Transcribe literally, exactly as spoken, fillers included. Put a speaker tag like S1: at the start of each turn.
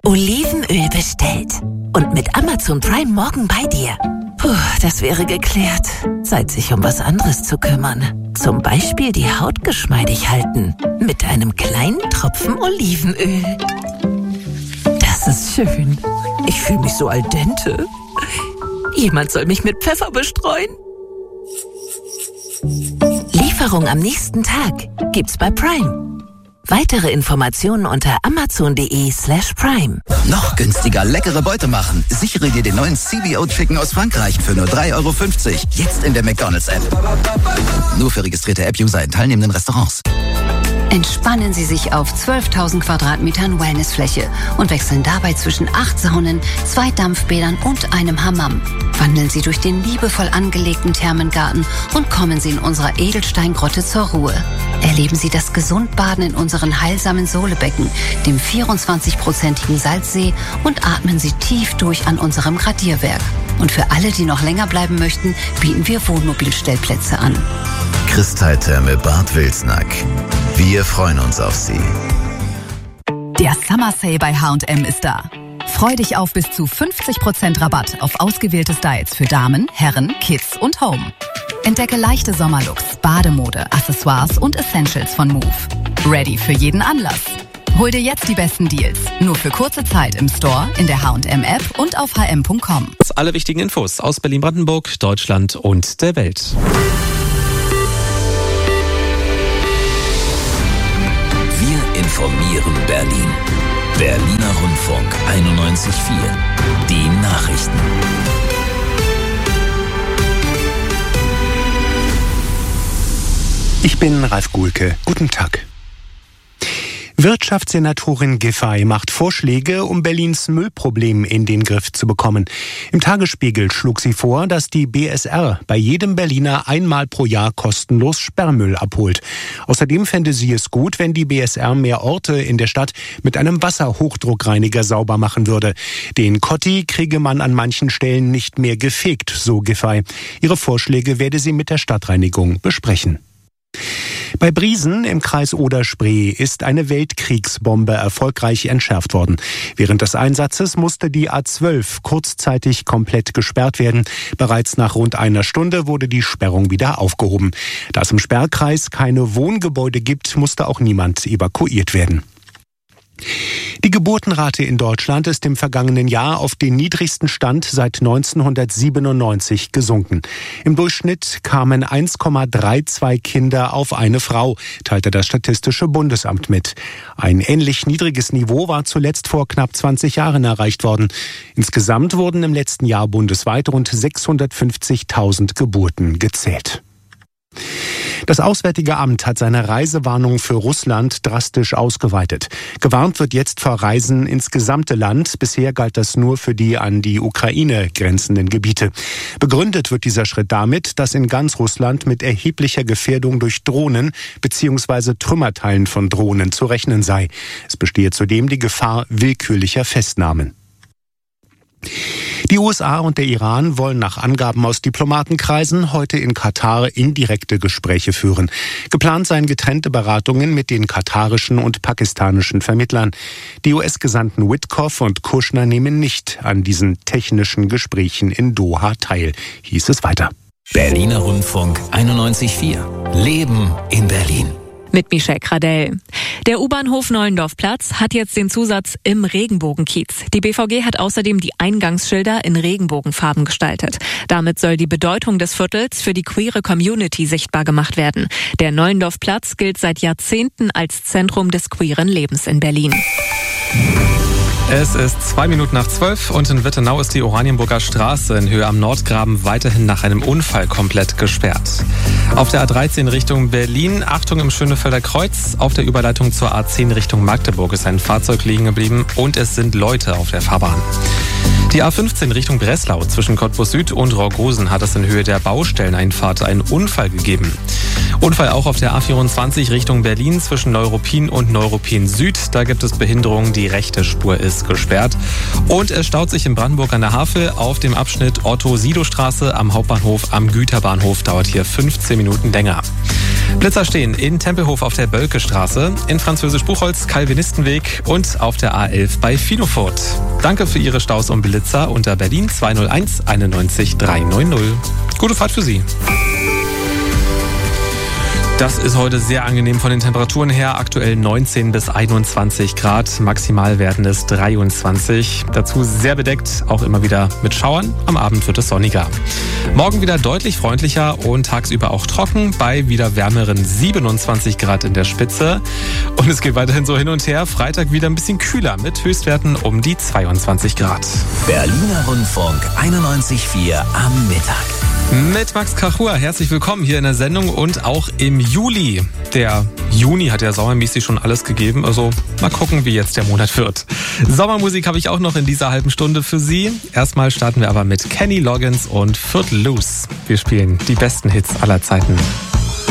S1: Olivenöl bestellt. Und mit Amazon Prime morgen bei dir. Puh, das wäre geklärt. Zeit, sich um was anderes zu kümmern. Zum Beispiel die Haut geschmeidig halten. Mit einem kleinen Tropfen Olivenöl. Das ist schön. Ich fühle mich so al dente. Jemand soll mich mit Pfeffer bestreuen. Lieferung am nächsten Tag gibt's bei Prime. Weitere Informationen unter amazon.de slash prime.
S2: Noch günstiger leckere Beute machen. Sichere dir den neuen C B O Chicken aus Frankreich für nur drei Euro fünfzig. Jetzt in der McDonald's-App. Nur für registrierte App-User in teilnehmenden Restaurants.
S3: Entspannen Sie sich auf zwölftausend Quadratmetern Wellnessfläche und wechseln dabei zwischen acht Saunen, zwei Dampfbädern und einem Hammam. Wandeln Sie durch den liebevoll angelegten Thermengarten und kommen Sie in unserer Edelsteingrotte zur Ruhe. Erleben Sie das Gesundbaden in unseren heilsamen Sohlebecken, dem vierundzwanzig-prozentigen Salzsee und atmen Sie tief durch an unserem Gradierwerk. Und für alle, die noch länger bleiben möchten, bieten wir Wohnmobilstellplätze an.
S4: Kristalltherme Bad Wilsnack. Wir freuen uns auf Sie.
S5: Der Summer Sale bei H und M ist da. Freu dich auf bis zu fünfzig Prozent Rabatt auf ausgewählte Styles für Damen, Herren, Kids und Home. Entdecke leichte Sommerlooks, Bademode, Accessoires und Essentials von Move. Ready für jeden Anlass. Hol dir jetzt die besten Deals. Nur für kurze Zeit im Store, in der H und M App und auf h m punkt com.
S6: Alle wichtigen Infos aus Berlin-Brandenburg, Deutschland und der Welt.
S7: Wir informieren Berlin. Berliner Rundfunk einundneunzig Komma vier. Die Nachrichten.
S8: Ich bin Ralf Guhlke. Guten Tag. Wirtschaftssenatorin Giffey macht Vorschläge, um Berlins Müllproblem in den Griff zu bekommen. Im Tagesspiegel schlug sie vor, dass die B S R bei jedem Berliner einmal pro Jahr kostenlos Sperrmüll abholt. Außerdem fände sie es gut, wenn die B S R mehr Orte in der Stadt mit einem Wasserhochdruckreiniger sauber machen würde. Den Kotti kriege man an manchen Stellen nicht mehr gefegt, so Giffey. Ihre Vorschläge werde sie mit der Stadtreinigung besprechen. Bei Briesen im Kreis Oder-Spree ist eine Weltkriegsbombe erfolgreich entschärft worden. Während des Einsatzes musste die A zwölf kurzzeitig komplett gesperrt werden. Bereits nach rund einer Stunde wurde die Sperrung wieder aufgehoben. Da es im Sperrkreis keine Wohngebäude gibt, musste auch niemand evakuiert werden. Die Geburtenrate in Deutschland ist im vergangenen Jahr auf den niedrigsten Stand seit neunzehnhundertsiebenundneunzig gesunken. Im Durchschnitt kamen eins Komma zweiunddreißig Kinder auf eine Frau, teilte das Statistische Bundesamt mit. Ein ähnlich niedriges Niveau war zuletzt vor knapp zwanzig Jahren erreicht worden. Insgesamt wurden im letzten Jahr bundesweit rund sechshundertfünfzigtausend Geburten gezählt. Das Auswärtige Amt hat seine Reisewarnung für Russland drastisch ausgeweitet. Gewarnt wird jetzt vor Reisen ins gesamte Land. Bisher galt das nur für die an die Ukraine grenzenden Gebiete. Begründet wird dieser Schritt damit, dass in ganz Russland mit erheblicher Gefährdung durch Drohnen bzw. Trümmerteilen von Drohnen zu rechnen sei. Es bestehe zudem die Gefahr willkürlicher Festnahmen. Die U S A und der Iran wollen nach Angaben aus Diplomatenkreisen heute in Katar indirekte Gespräche führen. Geplant seien getrennte Beratungen mit den katarischen und pakistanischen Vermittlern. Die U S-Gesandten Witkoff und Kushner nehmen nicht an diesen technischen Gesprächen in Doha teil, hieß es weiter.
S7: Berliner Rundfunk einundneunzig Komma vier. Leben in Berlin.
S9: Mit Michelle Kradell. Der U-Bahnhof Neuendorfplatz hat jetzt den Zusatz im Regenbogenkiez. Die B V G hat außerdem die Eingangsschilder in Regenbogenfarben gestaltet. Damit soll die Bedeutung des Viertels für die queere Community sichtbar gemacht werden. Der Neuendorfplatz gilt seit Jahrzehnten als Zentrum des queeren Lebens in Berlin.
S6: Es ist zwei Minuten nach zwölf und in Wittenau ist die Oranienburger Straße in Höhe am Nordgraben weiterhin nach einem Unfall komplett gesperrt. Auf der A dreizehn Richtung Berlin, Achtung im Schönefelder Kreuz. Auf der Überleitung zur A zehn Richtung Magdeburg ist ein Fahrzeug liegen geblieben und es sind Leute auf der Fahrbahn. Die A fünfzehn Richtung Breslau zwischen Cottbus Süd und Roggosen hat es in Höhe der Baustelleneinfahrt einen Unfall gegeben. Unfall auch auf der A vierundzwanzig Richtung Berlin zwischen Neuruppin und Neuruppin Süd. Da gibt es Behinderungen, die rechte Spur ist gesperrt. Und es staut sich in Brandenburg an der Havel auf dem Abschnitt Otto-Sido-Straße am Hauptbahnhof am Güterbahnhof. Dauert hier fünfzehn Minuten länger. Blitzer stehen in Tempelhof auf der Bölke-Straße, in Französisch-Buchholz, Calvinistenweg und auf der A elf bei Finofurt. Danke für Ihre Staus und Blitzer unter Berlin zwei null eins einundneunzig dreihundert. Gute Fahrt für Sie. Das ist heute sehr angenehm von den Temperaturen her. Aktuell neunzehn bis einundzwanzig Grad. Maximal werden es dreiundzwanzig. Dazu sehr bedeckt, auch immer wieder mit Schauern. Am Abend wird es sonniger. Morgen wieder deutlich freundlicher und tagsüber auch trocken bei wieder wärmeren siebenundzwanzig Grad in der Spitze. Und es geht weiterhin so hin und her. Freitag wieder ein bisschen kühler mit Höchstwerten um die zweiundzwanzig Grad.
S7: Berliner Rundfunk einundneunzig Komma vier am Mittag.
S6: Mit Max Kachua, herzlich willkommen hier in der Sendung und auch im Juli. Der Juni hat ja sommermäßig schon alles gegeben, also mal gucken, wie jetzt der Monat wird. Sommermusik habe ich auch noch in dieser halben Stunde für Sie. Erstmal starten wir aber mit Kenny Loggins und Footloose. Wir spielen die besten Hits aller Zeiten.